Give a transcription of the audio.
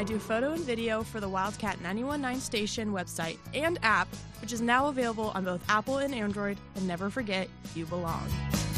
I do photo and video for the Wildcat 91.9 station website and app, which is now available on both Apple and Android. And never forget, you belong.